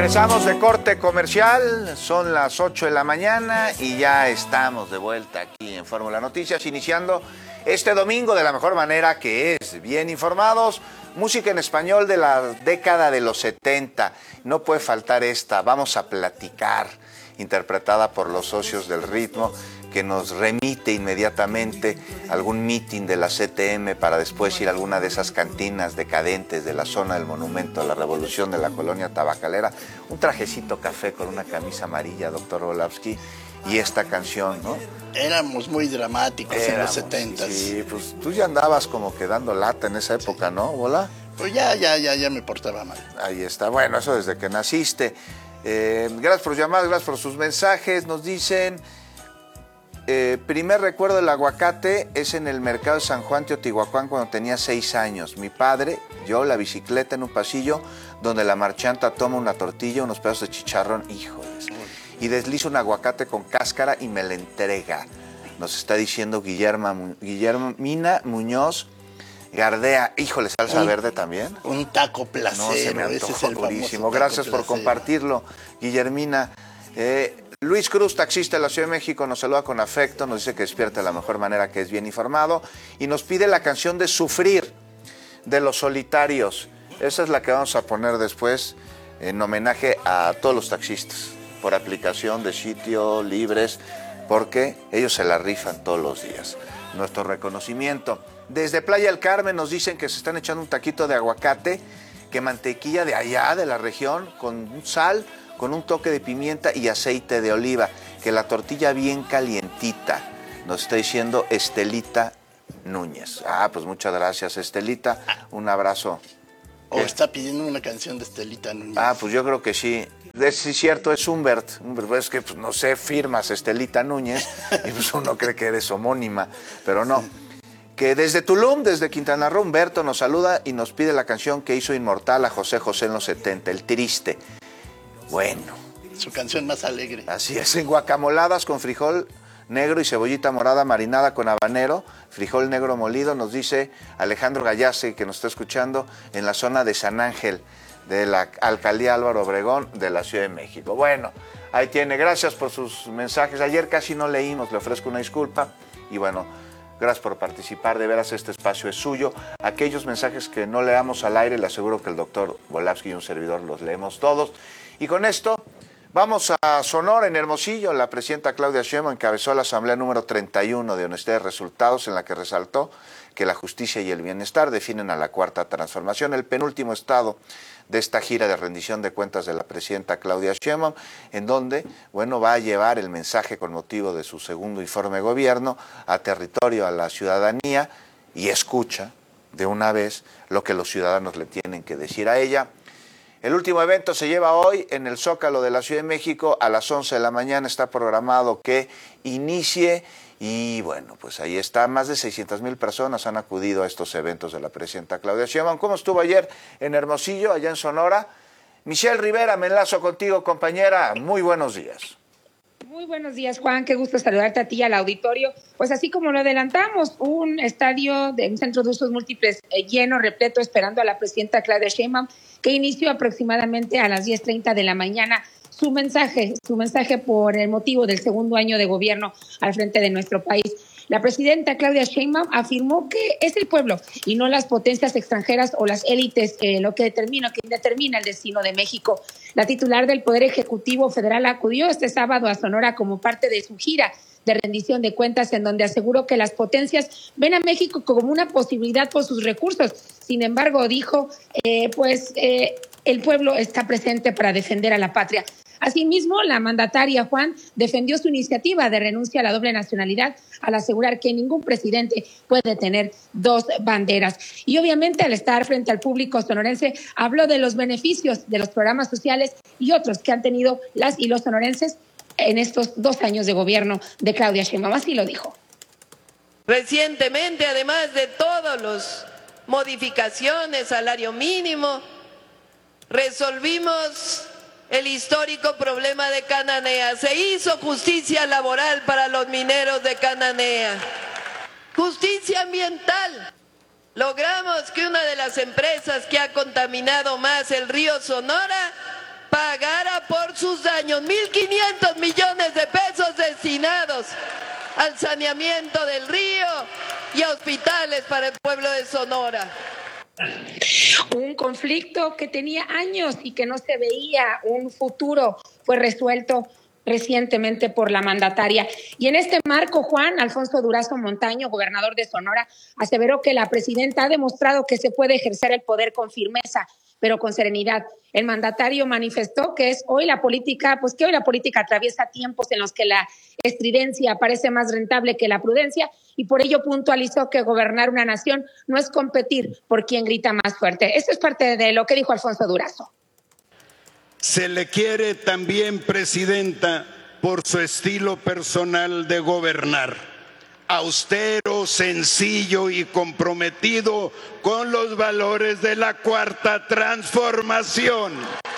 Regresamos de corte comercial, son las 8 de la mañana y ya estamos de vuelta aquí en Fórmula Noticias, iniciando este domingo de la mejor manera, que es bien informados. Música en español de la década de los 70, no puede faltar esta, Vamos a platicar, interpretada por los Socios del Ritmo, que nos remite inmediatamente a algún meeting de la CTM para después ir a alguna de esas cantinas decadentes de la zona del Monumento a la Revolución de la colonia tabacalera. Un trajecito café con una camisa amarilla, doctor Volavsky, y esta canción, ¿no? Éramos muy dramáticos en los 70s. Sí, pues tú ya andabas como que dando lata en esa época, ¿no, Bola? Pues ya me portaba mal. Ahí está, bueno, eso desde que naciste. Gracias por llamar, gracias por sus mensajes. Nos dicen... primer recuerdo del aguacate es en el mercado de San Juan, Teotihuacán, cuando tenía 6 años. Mi padre, yo, la bicicleta en un pasillo donde la marchanta toma una tortilla, unos pedazos de chicharrón, híjoles, y desliza un aguacate con cáscara y me la entrega. Nos está diciendo Guillermina Muñoz Gardea. Híjole, salsa verde también. Un taco placero, no, se me antojó, ese es el durísimo. Gracias por compartirlo, Guillermina. Luis Cruz, taxista de la Ciudad de México, nos saluda con afecto, nos dice que despierta de la mejor manera, que es bien informado, y nos pide la canción de Sufrir, de Los Solitarios. Esa es la que vamos a poner después en homenaje a todos los taxistas, por aplicación de sitio, libres, porque ellos se la rifan todos los días. Nuestro reconocimiento. Desde Playa del Carmen nos dicen que se están echando un taquito de aguacate, que mantequilla de allá, de la región, con sal, con un toque de pimienta y aceite de oliva, que la tortilla bien calientita. Nos está diciendo Estelita Núñez. Pues muchas gracias, Estelita. Un abrazo. O está pidiendo una canción de Estelita Núñez. Pues yo creo que sí. Sí, es cierto, es Humbert. Es que, pues, no sé, firmas Estelita Núñez y pues uno cree que eres homónima, pero no. Que desde Tulum, desde Quintana Roo, Humberto nos saluda y nos pide la canción que hizo inmortal a José José en los 70, El Triste. Bueno. Su canción más alegre. Así es, en guacamoladas con frijol negro y cebollita morada marinada con habanero, frijol negro molido, nos dice Alejandro Gallase, que nos está escuchando en la zona de San Ángel, de la Alcaldía Álvaro Obregón, de la Ciudad de México. Bueno, ahí tiene, gracias por sus mensajes. Ayer casi no leímos, le ofrezco una disculpa. Y bueno, gracias por participar, de veras este espacio es suyo. Aquellos mensajes que no leamos al aire, le aseguro que el doctor Volavsky y un servidor los leemos todos. Y con esto, vamos a Sonora, en Hermosillo. La presidenta Claudia Sheinbaum encabezó la asamblea número 31 de Honestidad de Resultados, en la que resaltó que la justicia y el bienestar definen a la Cuarta Transformación, el penúltimo estado de esta gira de rendición de cuentas de la presidenta Claudia Sheinbaum, en donde, bueno, va a llevar el mensaje con motivo de su segundo informe de gobierno a territorio, a la ciudadanía, y escucha de una vez lo que los ciudadanos le tienen que decir a ella. El último evento se lleva hoy en el Zócalo de la Ciudad de México a las 11 de la mañana. Está programado que inicie y bueno, pues ahí está. Más de 600,000 personas han acudido a estos eventos de la presidenta Claudia Sheinbaum. ¿Cómo estuvo ayer en Hermosillo, allá en Sonora? Michelle Rivera, me enlazo contigo, compañera. Muy buenos días. Muy buenos días, Juan. Qué gusto saludarte a ti y al auditorio. Pues así como lo adelantamos, un estadio de un centro de usos múltiples lleno, repleto, esperando a la presidenta Claudia Sheinbaum, que inició aproximadamente a las 10:30 de la mañana su mensaje por el motivo del segundo año de gobierno al frente de nuestro país. La presidenta Claudia Sheinbaum afirmó que es el pueblo y no las potencias extranjeras o las élites lo que determina el destino de México. La titular del Poder Ejecutivo Federal acudió este sábado a Sonora como parte de su gira de rendición de cuentas, en donde aseguró que las potencias ven a México como una posibilidad por sus recursos. Sin embargo, dijo, el pueblo está presente para defender a la patria. Asimismo, la mandataria, Juan, defendió su iniciativa de renuncia a la doble nacionalidad al asegurar que ningún presidente puede tener dos banderas. Y obviamente, al estar frente al público sonorense, habló de los beneficios de los programas sociales y otros que han tenido las y los sonorenses en estos 2 años de gobierno de Claudia Sheinbaum. Así lo dijo. Recientemente, además de todas las modificaciones, salario mínimo, resolvimos el histórico problema de Cananea. Se hizo justicia laboral para los mineros de Cananea. Justicia ambiental. Logramos que una de las empresas que ha contaminado más el río Sonora pagara por sus daños. 1.500 millones de pesos destinados al saneamiento del río y a hospitales para el pueblo de Sonora. Un conflicto que tenía años y que no se veía un futuro fue resuelto recientemente por la mandataria. Y en este marco, Juan Alfonso Durazo Montaño, gobernador de Sonora, aseveró que la presidenta ha demostrado que se puede ejercer el poder con firmeza, pero con serenidad. El mandatario manifestó que hoy la política atraviesa tiempos en los que la estridencia parece más rentable que la prudencia, y por ello puntualizó que gobernar una nación no es competir por quien grita más fuerte. Esto es parte de lo que dijo Alfonso Durazo. Se le quiere también, presidenta, por su estilo personal de gobernar, austero, sencillo y comprometido con los valores de la Cuarta Transformación.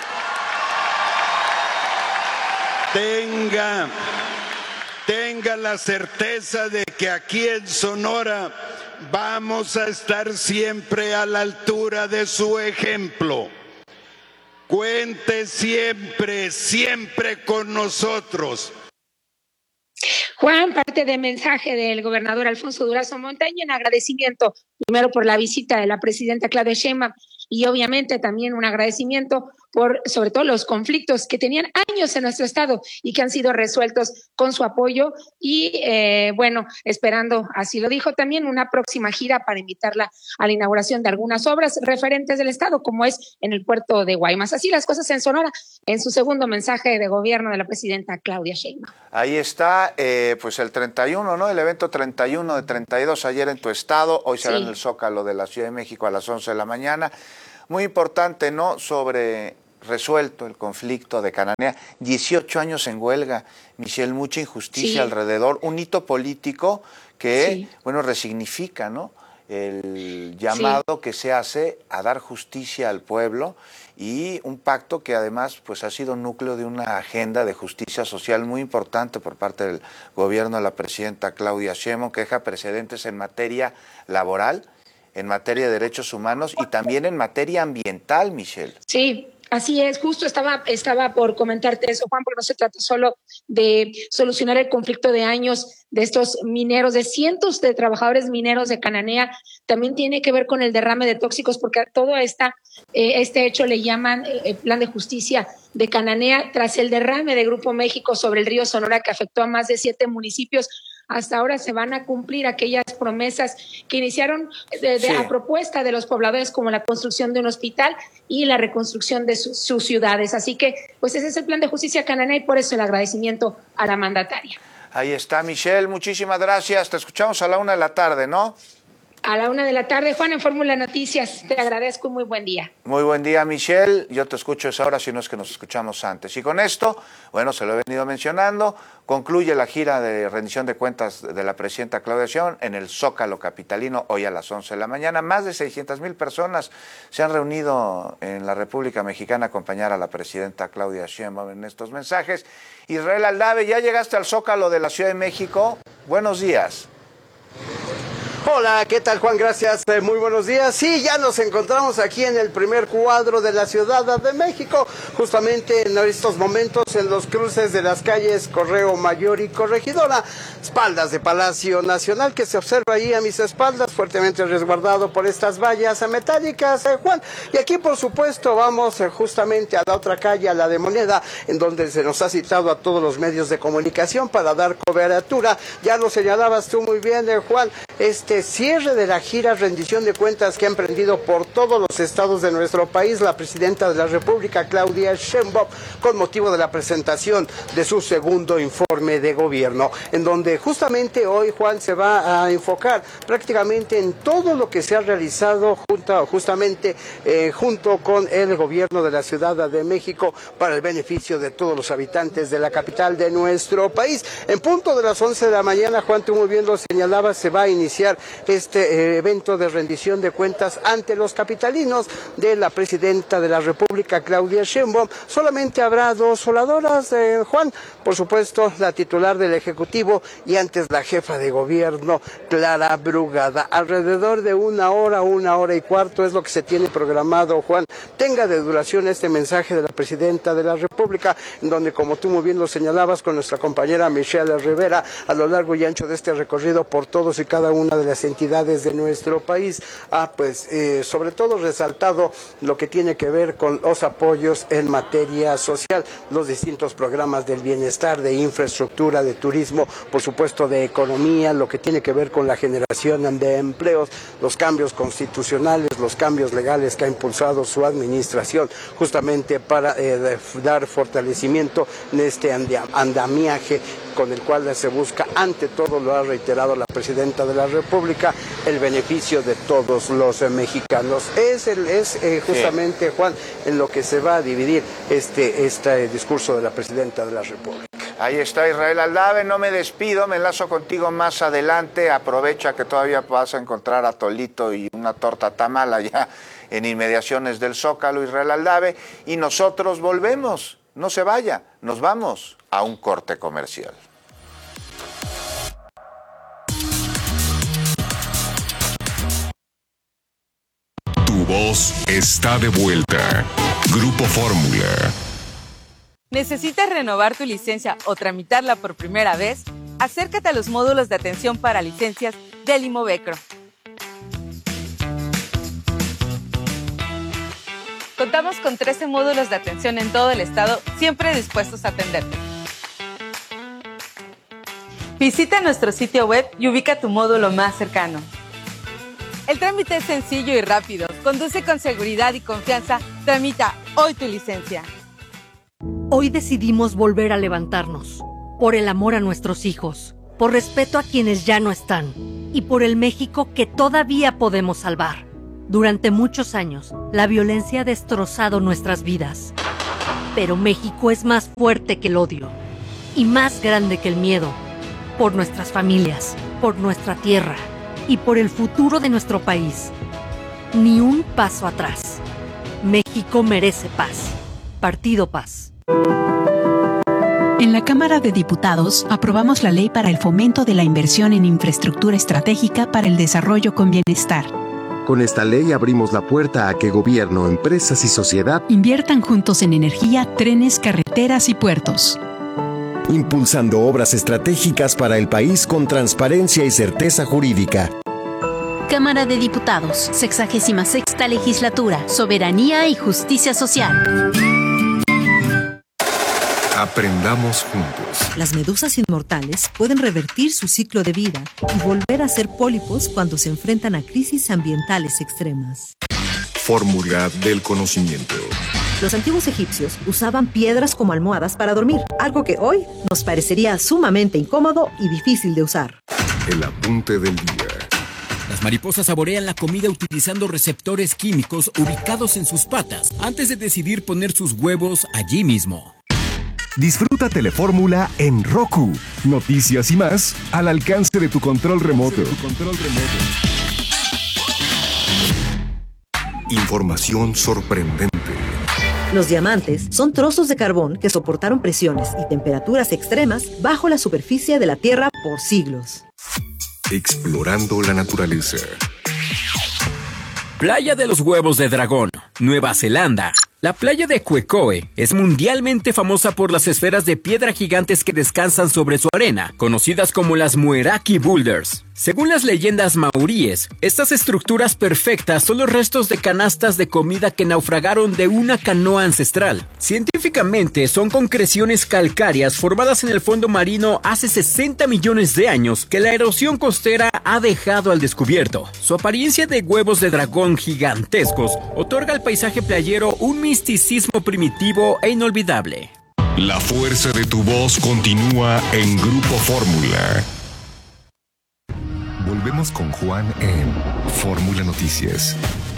Tenga la certeza de que aquí en Sonora vamos a estar siempre a la altura de su ejemplo. Cuente siempre con nosotros. Juan, parte del mensaje del gobernador Alfonso Durazo Montaño en agradecimiento, primero por la visita de la presidenta Claudia Sheinbaum y obviamente también un agradecimiento por sobre todo los conflictos que tenían años en nuestro estado y que han sido resueltos con su apoyo y esperando, así lo dijo también, una próxima gira para invitarla a la inauguración de algunas obras referentes del estado, como es en el puerto de Guaymas. Así las cosas en Sonora, en su segundo mensaje de gobierno de la presidenta Claudia Sheinbaum. Ahí está, pues el 31, ¿no? El evento 31 de 32 ayer en tu estado, hoy será en el Zócalo de la Ciudad de México a las 11 de la mañana. Muy importante, ¿no? Resuelto el conflicto de Cananea, 18 años en huelga, Michelle, mucha injusticia alrededor, un hito político que, resignifica, ¿no? El llamado que se hace a dar justicia al pueblo y un pacto que además pues ha sido núcleo de una agenda de justicia social muy importante por parte del gobierno de la presidenta Claudia Sheinbaum, que deja precedentes en materia laboral, en materia de derechos humanos y también en materia ambiental, Michelle. Sí. Así es, justo estaba por comentarte eso, Juan, porque no se trata solo de solucionar el conflicto de años de estos mineros, de cientos de trabajadores mineros de Cananea, también tiene que ver con el derrame de tóxicos, porque todo este hecho le llaman plan de justicia de Cananea tras el derrame de Grupo México sobre el río Sonora que afectó a más de 7 municipios. Hasta ahora se van a cumplir aquellas promesas que iniciaron a propuesta de los pobladores, como la construcción de un hospital y la reconstrucción de sus ciudades. Así que, pues ese es el plan de justicia Cananea y por eso el agradecimiento a la mandataria. Ahí está, Michelle, muchísimas gracias. Te escuchamos a la 1 de la tarde, ¿no? A la 1 de la tarde, Juan, en Fórmula Noticias. Te agradezco y muy buen día. Muy buen día, Michelle. Yo te escucho a esa hora, si no es que nos escuchamos antes. Y con esto, se lo he venido mencionando, concluye la gira de rendición de cuentas de la presidenta Claudia Sheinbaum en el Zócalo capitalino, hoy a las 11 de la mañana. Más de 600,000 personas se han reunido en la República Mexicana a acompañar a la presidenta Claudia Sheinbaum en estos mensajes. Israel Aldave, ya llegaste al Zócalo de la Ciudad de México. Buenos días. Hola, ¿qué tal, Juan? Gracias, muy buenos días. Sí, ya nos encontramos aquí en el primer cuadro de la Ciudad de México, justamente en estos momentos en los cruces de las calles Correo Mayor y Corregidora, espaldas de Palacio Nacional, que se observa ahí a mis espaldas, fuertemente resguardado por estas vallas metálicas, Juan. Y aquí, por supuesto, vamos justamente a la otra calle, a la de Moneda, en donde se nos ha citado a todos los medios de comunicación para dar cobertura. Ya lo señalabas tú muy bien, Juan, cierre de la gira rendición de cuentas que ha emprendido por todos los estados de nuestro país la presidenta de la República, Claudia Sheinbaum, con motivo de la presentación de su segundo informe de gobierno, en donde justamente hoy, Juan, se va a enfocar prácticamente en todo lo que se ha realizado junto con el gobierno de la Ciudad de México para el beneficio de todos los habitantes de la capital de nuestro país. En punto de las 11 de la mañana, Juan, tú muy bien lo señalabas, se va a iniciar iniciar este evento de rendición de cuentas ante los capitalinos de la presidenta de la República, Claudia Sheinbaum. Solamente habrá 2 oradoras, Juan, por supuesto, la titular del Ejecutivo y antes la jefa de gobierno, Clara Brugada. Alrededor de 1 hora y cuarto es lo que se tiene programado, Juan. Tenga de duración este mensaje de la presidenta de la República, en donde, como tú muy bien lo señalabas con nuestra compañera Michelle Rivera, a lo largo y ancho de este recorrido por todos y cada una de las entidades de nuestro país, sobre todo resaltado lo que tiene que ver con los apoyos en materia social, los distintos programas del bienestar, de infraestructura, de turismo, por supuesto de economía, lo que tiene que ver con la generación de empleos, los cambios constitucionales, los cambios legales que ha impulsado su administración justamente para dar fortalecimiento en este andamiaje con el cual se busca, ante todo, lo ha reiterado la presidenta de la República, el beneficio de todos los mexicanos. Es justamente, Juan, en lo que se va a dividir este discurso de la presidenta de la República. Ahí está Israel Aldave, no me despido, me enlazo contigo más adelante, aprovecha que todavía vas a encontrar atolito y una torta tamal allá en inmediaciones del Zócalo, Israel Aldave, y nosotros volvemos, no se vaya, nos vamos a un corte comercial. Tu voz está de vuelta. Grupo Fórmula. ¿Necesitas renovar tu licencia o tramitarla por primera vez? Acércate a los módulos de atención para licencias del Imovecro. Contamos con 13 módulos de atención en todo el estado, siempre dispuestos a atenderte. Visita nuestro sitio web y ubica tu módulo más cercano. El trámite es sencillo y rápido. Conduce con seguridad y confianza. Tramita hoy tu licencia. Hoy decidimos volver a levantarnos, por el amor a nuestros hijos, por respeto a quienes ya no están y por el México que todavía podemos salvar. Durante muchos años, la violencia ha destrozado nuestras vidas. Pero México es más fuerte que el odio y más grande que el miedo. Por nuestras familias, por nuestra tierra y por el futuro de nuestro país. Ni un paso atrás. México merece paz. Partido Paz. En la Cámara de Diputados aprobamos la Ley para el Fomento de la Inversión en Infraestructura Estratégica para el Desarrollo con Bienestar. Con esta ley abrimos la puerta a que gobierno, empresas y sociedad inviertan juntos en energía, trenes, carreteras y puertos. Impulsando obras estratégicas para el país con transparencia y certeza jurídica. Cámara de Diputados, 66ª Legislatura, Soberanía y Justicia Social. Aprendamos juntos. Las medusas inmortales pueden revertir su ciclo de vida y volver a ser pólipos cuando se enfrentan a crisis ambientales extremas. Fórmula del conocimiento. Los antiguos egipcios usaban piedras como almohadas para dormir, algo que hoy nos parecería sumamente incómodo y difícil de usar. El apunte del día. Las mariposas saborean la comida utilizando receptores químicos ubicados en sus patas antes de decidir poner sus huevos allí mismo. Disfruta Telefórmula en Roku. Noticias y más al alcance de tu control remoto. Información sorprendente. Los diamantes son trozos de carbón que soportaron presiones y temperaturas extremas bajo la superficie de la Tierra por siglos. Explorando la naturaleza. Playa de los Huevos de Dragón, Nueva Zelanda. La playa de Quecoe es mundialmente famosa por las esferas de piedra gigantes que descansan sobre su arena, conocidas como las Mueraki Boulders. Según las leyendas maoríes, estas estructuras perfectas son los restos de canastas de comida que naufragaron de una canoa ancestral. Científicamente, son concreciones calcáreas formadas en el fondo marino hace 60 millones de años que la erosión costera ha dejado al descubierto. Su apariencia de huevos de dragón gigantescos otorga al paisaje playero un misticismo primitivo e inolvidable. La fuerza de tu voz continúa en Grupo Fórmula. Volvemos con Juan en Fórmula Noticias.